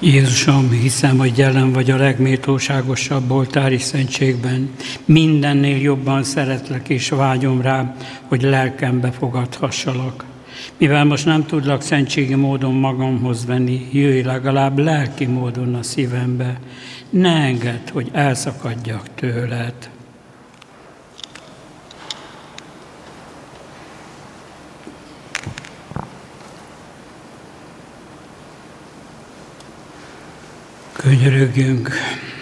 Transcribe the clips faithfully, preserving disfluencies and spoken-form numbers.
Jézusom, hiszem, hogy jelen vagy a legméltóságosabb oltári szentségben. Mindennél jobban szeretlek és vágyom rá, hogy lelkembe fogadhassalak. Mivel most nem tudlak szentségi módon magamhoz venni, jöjj legalább lelki módon a szívembe. Ne engedd, hogy elszakadjak tőled. Könyörögjünk!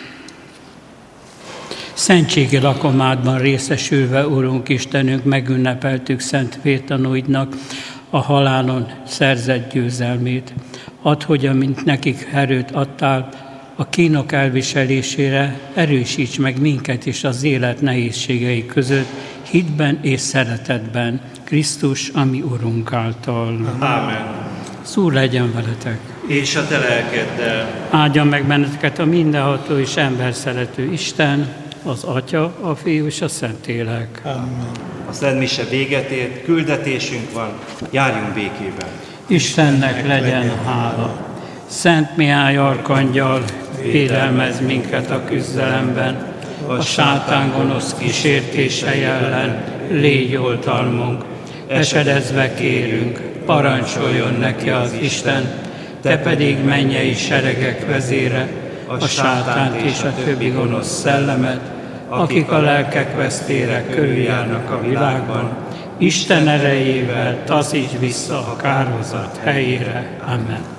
Szentségi lakomádban részesülve, Urunk Istenünk, megünnepeltük szent vértanúidnak a halálon szerzett győzelmét. Add, hogy amint nekik erőt adtál a kínok elviselésére, erősíts meg minket is az élet nehézségei között, hitben és szeretetben, Krisztus, ami Urunk által. Ámen. Szó legyen veletek! És a te lelkeddel. Áldjon meg benneteket a mindenható és emberszerető Isten, az Atya, a Fiú és a Szentlélek. Amen. A Szent Mise véget ért, küldetésünk van, járjunk békében. Istennek legyen hála. Szent Mihály arkangyal, védelmezz minket a küzdelemben, a sátán gonosz kísértései ellen légy oltalmunk. Esedezve kérünk, parancsoljon neki az Isten, te pedig mennyei seregek vezére, a sátánt és a többi gonosz szellemet, akik a lelkek vesztére körüljárnak a világban, Isten erejével taszíts vissza a kárhozat helyére. Amen.